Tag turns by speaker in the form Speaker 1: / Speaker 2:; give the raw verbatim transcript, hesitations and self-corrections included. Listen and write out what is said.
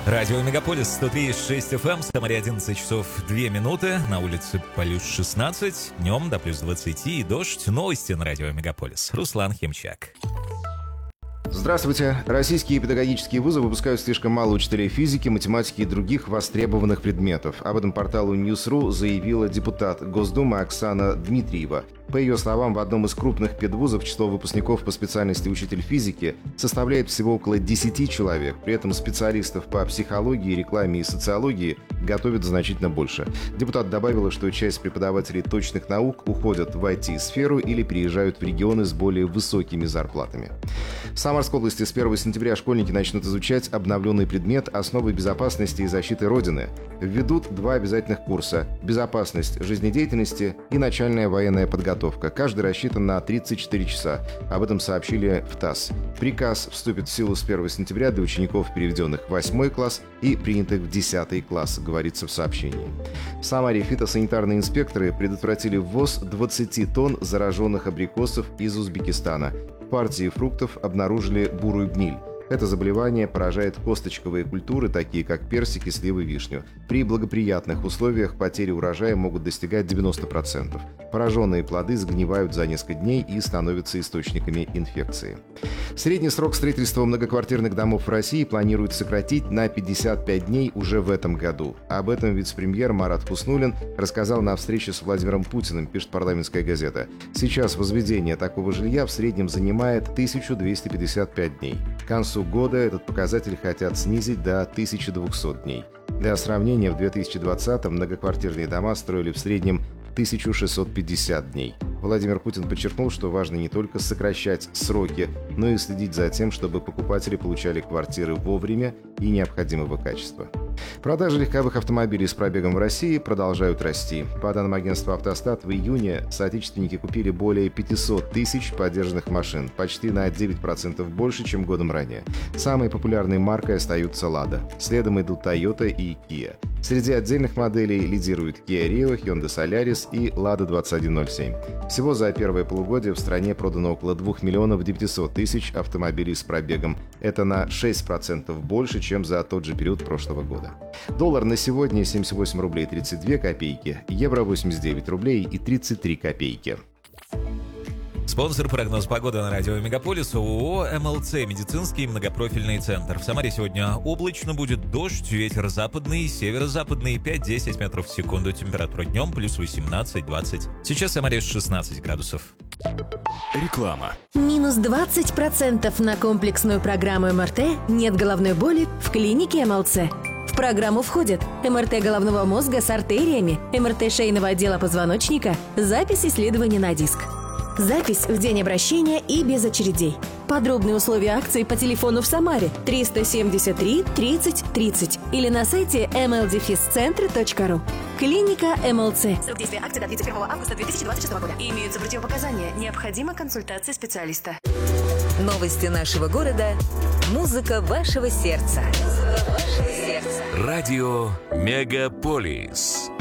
Speaker 1: Радио Мегаполис сто три и шесть эф эм, Самаре одиннадцать часов две минуты, на улице плюс шестнадцать, днем до плюс двадцати и дождь. Новости на Радио Мегаполис. Руслан Химчак.
Speaker 2: Здравствуйте. Российские педагогические вузы выпускают слишком мало учителей физики, математики и других востребованных предметов. Об этом порталу News.ru заявила депутат Госдумы Оксана Дмитриева. По ее словам, в одном из крупных педвузов число выпускников по специальности учитель физики составляет всего около десяти человек. При этом специалистов по психологии, рекламе и социологии готовят значительно больше. Депутат добавила, что часть преподавателей точных наук уходят в ай ти-сферу или переезжают в регионы с более высокими зарплатами. В Самарской области с первого сентября школьники начнут изучать обновленный предмет «Основы безопасности и защиты Родины». Введут два обязательных курса – «Безопасность жизнедеятельности» и «Начальная военная подготовка». Каждый рассчитан на тридцать четыре часа. Об этом сообщили в ТАСС. Приказ вступит в силу с первого сентября для учеников, переведенных в восьмой класс и принятых в десятый класс, говорится в сообщении. В Самаре фитосанитарные инспекторы предотвратили ввоз двадцати тонн зараженных абрикосов из Узбекистана. В партии фруктов обнаружили бурую гниль. Это заболевание поражает косточковые культуры, такие как персики, сливы, вишню. При благоприятных условиях потери урожая могут достигать девяноста процентов. Пораженные плоды сгнивают за несколько дней и становятся источниками инфекции. Средний срок строительства многоквартирных домов в России планируют сократить на пятьдесят пять дней уже в этом году. Об этом вице-премьер Марат Хуснуллин рассказал на встрече с Владимиром Путиным, пишет «Парламентская газета». Сейчас возведение такого жилья в среднем занимает тысячу двести пятьдесят пять дней. К концу года этот показатель хотят снизить до тысячи двухсот дней. Для сравнения, в две тысячи двадцатом многоквартирные дома строили в среднем тысячу шестьсот пятьдесят дней. Владимир Путин подчеркнул, что важно не только сокращать сроки, но и следить за тем, чтобы покупатели получали квартиры вовремя и необходимого качества. Продажи легковых автомобилей с пробегом в России продолжают расти. По данным агентства «Автостат», в июне соотечественники купили более пятисот тысяч подержанных машин, почти на девять процентов больше, чем годом ранее. Самой популярной маркой остаются «Лада». Следом идут Toyota и Kia. Среди отдельных моделей лидируют Kia Rio, Hyundai Solaris и Lada двадцать один ноль семь. Всего за первое полугодие в стране продано около двух миллионов девятисот тысяч автомобилей с пробегом. Это на шесть процентов больше, чем за тот же период прошлого года. Доллар на сегодня семьдесят восемь рублей тридцать две копейки, евро восемьдесят девять рублей и тридцать три копейки.
Speaker 1: Спонсор прогноз погоды на радио Мегаполис ООО эм эл цэ медицинский многопрофильный центр. В Самаре сегодня облачно, будет дождь, ветер западный, северо-западный пять-десять метров в секунду. Температура днем плюс восемнадцать-двадцать. Сейчас в Самаре шестнадцать градусов.
Speaker 3: Реклама.
Speaker 4: Минус двадцать процентов на комплексную программу эм эр тэ «Нет головной боли» в клинике эм эл цэ. В программу входят эм эр тэ головного мозга с артериями, эм эр тэ шейного отдела позвоночника, запись исследования на диск. Запись в день обращения и без очередей. Подробные условия акции по телефону в Самаре триста семьдесят три тридцать тридцать или на сайте эм эл дефис центр точка ру. Клиника эм эл цэ. Срок действия акции до тридцать первого августа две тысячи двадцать шестого года. Имеются противопоказания. Необходима консультация специалиста.
Speaker 5: Новости нашего города. Музыка вашего сердца.
Speaker 3: Радио Мегаполис.